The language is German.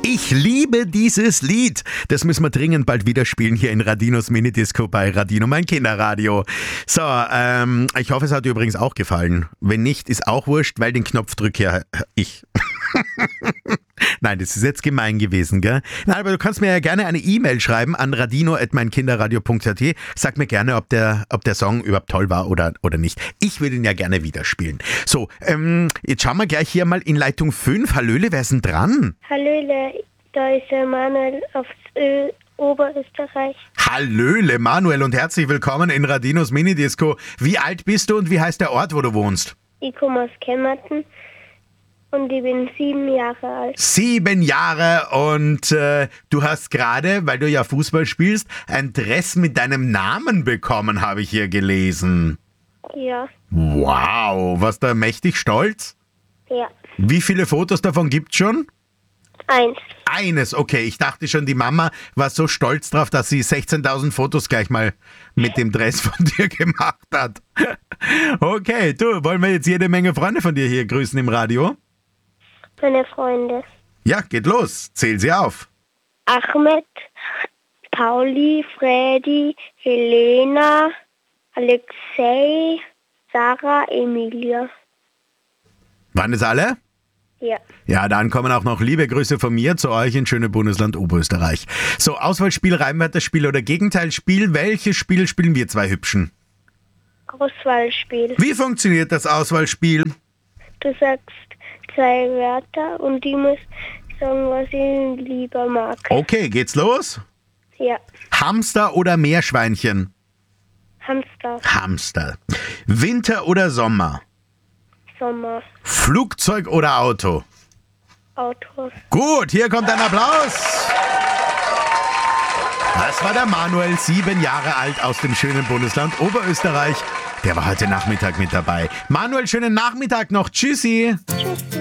Ich liebe dieses Lied. Das müssen wir dringend bald wieder spielen hier in Radinos Minidisco bei Radino, mein Kinderradio. So, ich hoffe, es hat dir übrigens auch gefallen. Wenn nicht, ist auch wurscht, weil den Knopf drücke ja ich. Nein, das ist jetzt gemein gewesen, gell? Nein, aber du kannst mir ja gerne eine E-Mail schreiben an radino@meinkinderradio.at. Sag mir gerne, ob der Song überhaupt toll war oder nicht. Ich würde ihn ja gerne wieder spielen. So, jetzt schauen wir gleich hier mal in Leitung 5. Hallöle, wer ist denn dran? Hallöle, da ist der Manuel aus Oberösterreich. Hallöle, Manuel, und herzlich willkommen in Radinos Minidisco. Wie alt bist du und wie heißt der Ort, wo du wohnst? Ich komme aus Kemmerton und ich bin 7 Jahre alt. 7 Jahre und du hast gerade, weil du ja Fußball spielst, ein Dress mit deinem Namen bekommen, habe ich hier gelesen. Ja. Wow, warst du mächtig stolz? Ja. Wie viele Fotos davon gibt's schon? 1. Eines, okay. Ich dachte schon, die Mama war so stolz drauf, dass sie 16.000 Fotos gleich mal mit dem Dress von dir gemacht hat. Okay, du, wollen wir jetzt jede Menge Freunde von dir hier grüßen im Radio? Meine Freunde. Ja, geht los. Zähl sie auf. Ahmed, Pauli, Freddy, Helena, Alexei, Sarah, Emilia. Waren das alle? Ja. Ja, dann kommen auch noch liebe Grüße von mir zu euch in schöne Bundesland Oberösterreich. So, Auswahlspiel, Reimwörterspiel oder Gegenteilspiel. Welches Spiel spielen wir zwei Hübschen? Auswahlspiel. Wie funktioniert das Auswahlspiel? Du sagst 2 Wörter und die muss sagen, was ich lieber mag. Okay, geht's los? Ja. Hamster oder Meerschweinchen? Hamster. Hamster. Winter oder Sommer? Sommer. Flugzeug oder Auto? Auto. Gut, hier kommt ein Applaus. Das war der Manuel, 7 Jahre alt aus dem schönen Bundesland Oberösterreich. Der war heute Nachmittag mit dabei. Manuel, schönen Nachmittag noch. Tschüssi. Tschüss.